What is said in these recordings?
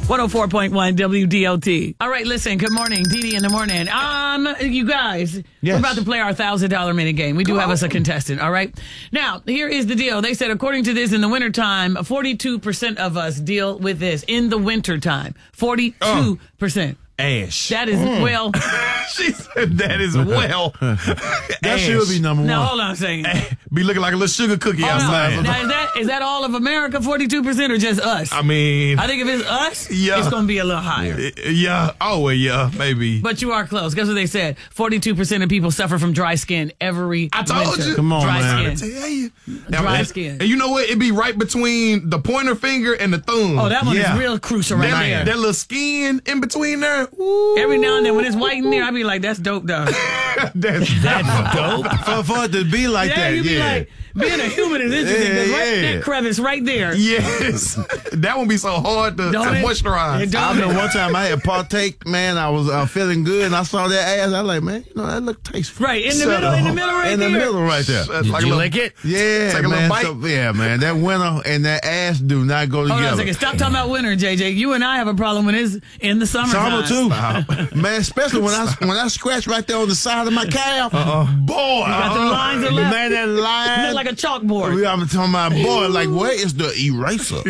104.1 WDOT. All right, listen, good morning. Dee in the morning. You guys, we're about to play our $1,000 minute game. We do have us a contestant, all right? Now, here is the deal. They said, according to this, in the wintertime, 42% of us deal with this. In the wintertime, 42%. Ash. That is, well... She said that is well. That should be number one. Now, hold on a second. Be looking like a little sugar cookie outside. Now, is that all of America, 42%, or just us? I mean... I think if it's us, yeah. it's going to be a little higher. Yeah. Oh, well, yeah, maybe. But you are close. Guess what they said? 42% of people suffer from dry skin every I told winter. you. Come on, dry man. Skin. Dry skin. And you know what? It'd be right between the pointer finger and the thumb. Oh, that one is real crucial right there. That little skin in between there. Ooh. Every now and then when it's white in there, I be like, that's dope, though. That's dope. For it to be like that, you be like, being a human is interesting. That crevice right there. Yes. That would be so hard to moisturize. I remember one time I had partake, man, I was feeling good, and I saw that ass. I was like, man, that look tasteful. Right, in the middle right there. In the middle right there. Did you lick it? Yeah, take a little bite. Yeah, man, that winter and that ass do not go together. Hold on a second. Stop talking about winter, JJ. You and I have a problem when it's in the summertime. Summer, too. Man, especially when I scratch right there on the side of my calf. Boy. You got the lines are left. Man, that line. Look like a chalkboard. I'm talking about, boy, like, where is the eraser?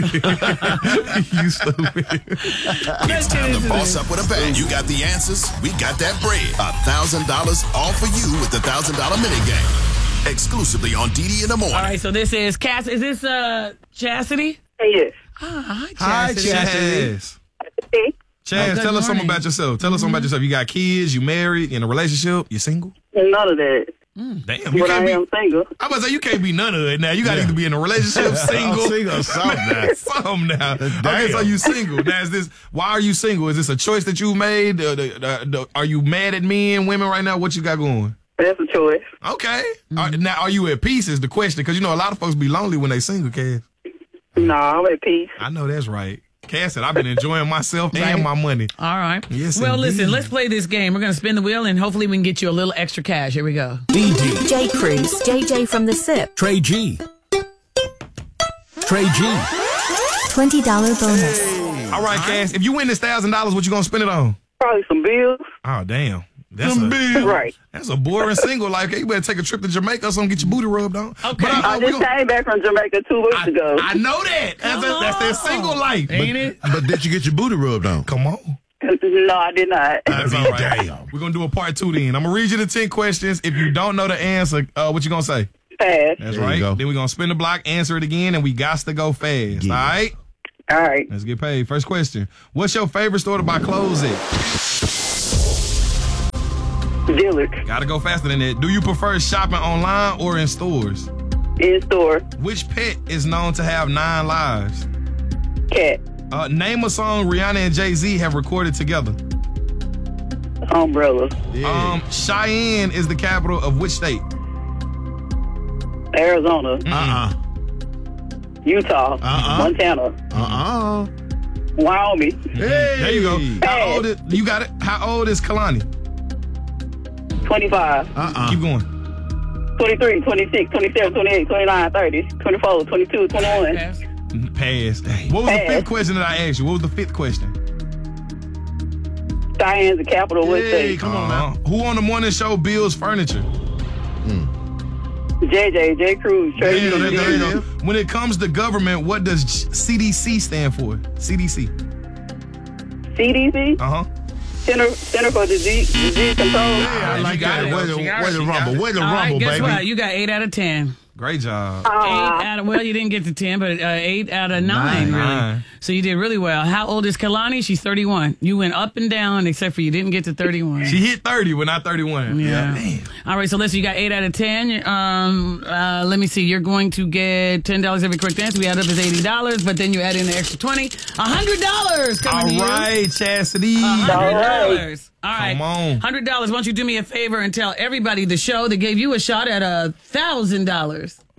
You stupid. It's time to boss up with a bang. You got the answers. We got that bread. $1,000 all for you with the $1,000 minute game. Exclusively on DD in the morning. All right, so this is Cass. Is this Chastity? Yes. Hi, Chastity. Chaz. Chaz, tell us something about yourself. Tell us something about yourself. You got kids, you married, in a relationship, you single? None of that. Damn, you But can't I am single. I was say you can't be none of it now. You got to either be in a relationship, single, something now. Okay, so you single. Now is this? Why are you single? Is this a choice that you made? Are you mad at men, women right now? What you got going? That's a choice. Okay. Now are you at peace? Is the question? Because you know a lot of folks be lonely when they single. Cass. No, I'm at peace. I know that's right. Cass said, I've been enjoying myself and my money. All right. Yes, well, indeed. listen, let's play this game. We're going to spin the wheel, and hopefully we can get you a little extra cash. Here we go. DD. J. Cruz. JJ from the SIP. Trey G. Trey G. $20 bonus. All right, Cass, if you win this $1,000, what you going to spend it on? Probably some bills. Oh, damn. That's Right. That's a boring single life. You better take a trip to Jamaica or something, get your booty rubbed on. Okay. But I just came back from Jamaica 2 weeks ago. I know that. That's their single life. Ain't it? But did you get your booty rubbed on? Come on. No, I did not. That's all right. Damn. We're going to do a part 2 then. I'm going to read you the 10 questions. If you don't know the answer, what you going to say? Fast. That's There right. you go. Then we're going to spin the block, answer it again, and we got to go fast. Yeah. All right? All right. Let's get paid. First question. What's your favorite store to buy clothes at? Dillard. Gotta go faster than that. Do you prefer shopping online or in stores? In store. Which pet is known to have 9 lives? Cat. Name a song Rihanna and Jay-Z have recorded together. Umbrella. Cheyenne is the capital of which state? Arizona. Utah. Montana. Wyoming. Hey. There you go. How old is, you got it? How old is Kalani? 25. Keep going. 23, 26, 27, 28, 29, 30, 24, 22, 21. Pass. What was the 5th question that I asked you? What was the 5th question? Cheyenne's the capital of which state? Come on now. Who on the morning show builds furniture? J. Cruz. Trey There G. you go. When it comes to government, what does CDC stand for? CDC. CDC? Center for Disease Control. I like that. Way to rumble. Way to All right, rumble, guess baby. what? You got 8 out of 10. Great job. 8 out of, well, you didn't get to 10, but 8 out of 9, really. 9. So you did really well. How old is Kalani? She's 31. You went up and down, except for you didn't get to 31. She hit 30, but not 31. Yeah. Man. All right, so listen, you got 8 out of 10. Let me see. You're going to get $10 every correct answer. We add up as $80, but then you add in the extra 20. $100 coming to you. All right, Chastity. $100. All right. Come on. $100. Why don't you do me a favor and tell everybody the show that gave you a shot at $1,000?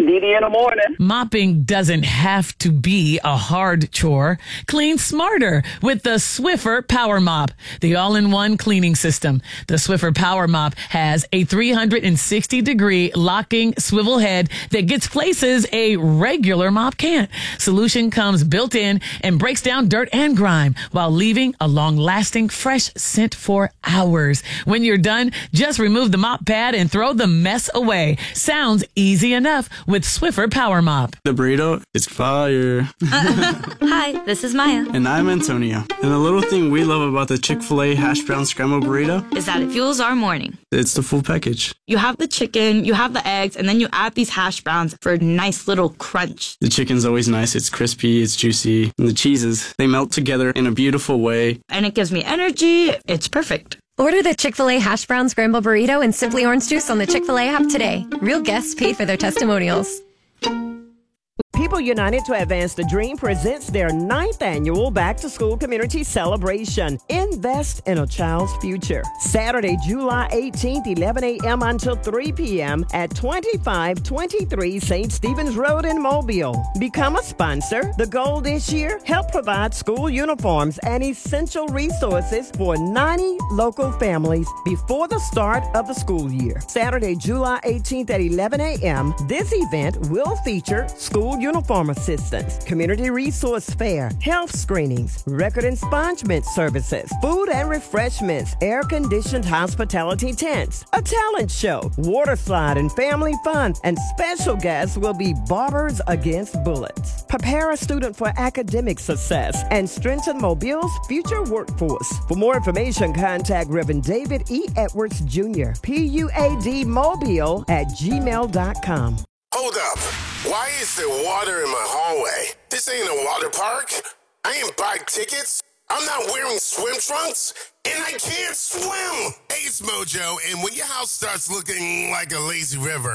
Didi in the morning. Mopping doesn't have to be a hard chore. Clean smarter with the Swiffer Power Mop, the all-in-one cleaning system. The Swiffer Power Mop has a 360-degree locking swivel head that gets places a regular mop can't. Solution comes built in and breaks down dirt and grime while leaving a long-lasting fresh scent for hours. When you're done, just remove the mop pad and throw the mess away. Sounds easy enough with Swiffer Power Mop. The burrito is fire. Hi, this is Maya. And I'm Antonio. And the little thing we love about the Chick-fil-A hash brown scrambled burrito is that it fuels our morning. It's the full package. You have the chicken, you have the eggs, and then you add these hash browns for a nice little crunch. The chicken's always nice. It's crispy, it's juicy. And the cheeses, they melt together in a beautiful way. And it gives me energy. It's perfect. Order the Chick-fil-A hash brown scramble burrito and Simply Orange Juice on the Chick-fil-A app today. Real guests pay for their testimonials. People United to Advance the Dream presents their 9th annual Back-to-School Community Celebration. Invest in a child's future. Saturday, July 18th, 11 a.m. until 3 p.m. at 2523 St. Stephen's Road in Mobile. Become a sponsor. The goal this year, help provide school uniforms and essential resources for 90 local families before the start of the school year. Saturday, July 18th at 11 a.m. This event will feature school uniform assistance, community resource fair, health screenings, record expungement services, food and refreshments, air-conditioned hospitality tents, a talent show, water slide and family fun, and special guests will be Barbers Against Bullets. Prepare a student for academic success and strengthen Mobile's future workforce. For more information, contact Reverend David E. Edwards Jr., PUADmobile@gmail.com. Hold up. Why is there water in my hallway? This ain't a water park. I ain't buy tickets. I'm not wearing swim trunks. And I can't swim. Hey, it's Mojo. And when your house starts looking like a lazy river,